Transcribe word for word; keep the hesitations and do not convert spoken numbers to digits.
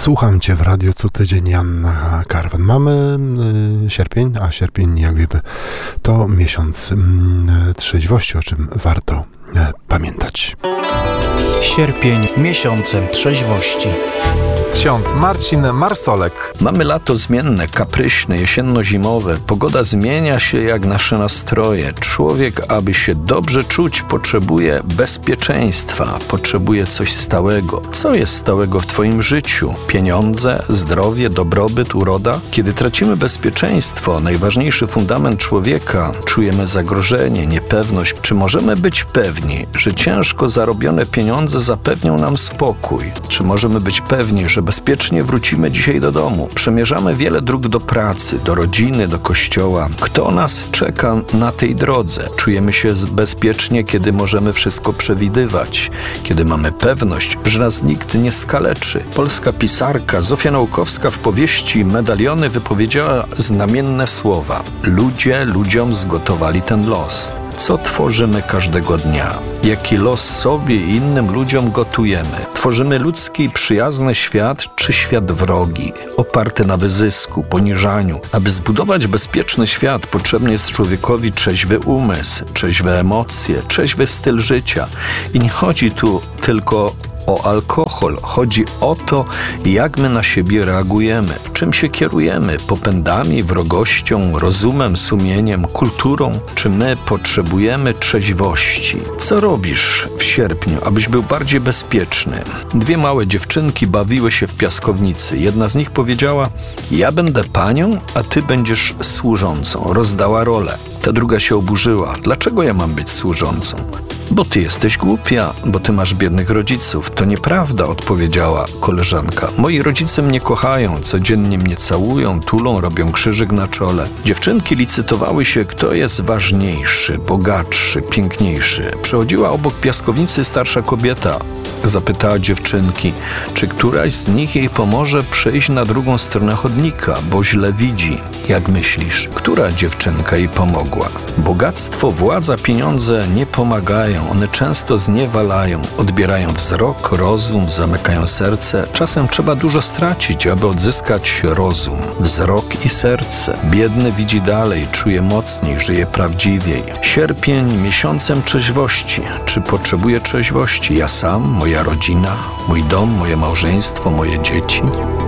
Słucham Cię w radiu co tydzień, Joanna Karwan. Mamy y, sierpień, a sierpień, jak wiemy, to miesiąc y, trzeźwości, o czym warto y, pamiętać. Sierpień miesiącem trzeźwości. Ksiądz Marcin Marsolek. Mamy lato zmienne, kapryśne, jesienno-zimowe. Pogoda zmienia się jak nasze nastroje. Człowiek, aby się dobrze czuć, potrzebuje bezpieczeństwa, potrzebuje coś stałego. Co jest stałego w Twoim życiu? Pieniądze, zdrowie, dobrobyt, uroda? Kiedy tracimy bezpieczeństwo, najważniejszy fundament człowieka, czujemy zagrożenie, niepewność. Czy możemy być pewni, że ciężko zarobione pieniądze zapewnią nam spokój? Czy możemy być pewni, że bezpiecznie wrócimy dzisiaj do domu? Przemierzamy wiele dróg do pracy, do rodziny, do kościoła. Kto nas czeka na tej drodze? Czujemy się bezpiecznie, kiedy możemy wszystko przewidywać, kiedy mamy pewność, że nas nikt nie skaleczy. Polska pisarka Zofia Nałkowska w powieści Medaliony wypowiedziała znamienne słowa: ludzie ludziom zgotowali ten los. Co tworzymy każdego dnia? Jaki los sobie i innym ludziom gotujemy? Tworzymy ludzki i przyjazny świat, czy świat wrogi, oparty na wyzysku, poniżaniu? Aby zbudować bezpieczny świat, potrzebny jest człowiekowi trzeźwy umysł, trzeźwe emocje, trzeźwy styl życia. I nie chodzi tu tylko o alkohol. Chodzi o to, jak my na siebie reagujemy, czym się kierujemy, popędami, wrogością, rozumem, sumieniem, kulturą. Czy my potrzebujemy trzeźwości? Co robisz w sierpniu, abyś był bardziej bezpieczny? Dwie małe dziewczynki bawiły się w piaskownicy. Jedna z nich powiedziała: ja będę panią, a ty będziesz służącą. Rozdała rolę. Ta druga się oburzyła. Dlaczego ja mam być służącą? Bo ty jesteś głupia, bo ty masz biednych rodziców. To nieprawda, odpowiedziała koleżanka. Moi rodzice mnie kochają, codziennie mnie całują, tulą, robią krzyżyk na czole. Dziewczynki licytowały się, kto jest ważniejszy, bogatszy, piękniejszy. Przechodziła obok piaskownicy starsza kobieta. Zapytała dziewczynki, czy któraś z nich jej pomoże przejść na drugą stronę chodnika, bo źle widzi. Jak myślisz, która dziewczynka jej pomogła? Bogactwo, władza, pieniądze nie pomagają. One często zniewalają, odbierają wzrok, rozum, zamykają serce. Czasem trzeba dużo stracić, aby odzyskać rozum, wzrok i serce. Biedny widzi dalej, czuje mocniej, żyje prawdziwiej. Sierpień miesiącem trzeźwości. Czy potrzebuję trzeźwości? Ja sam, moja rodzina, mój dom, moje małżeństwo, moje dzieci?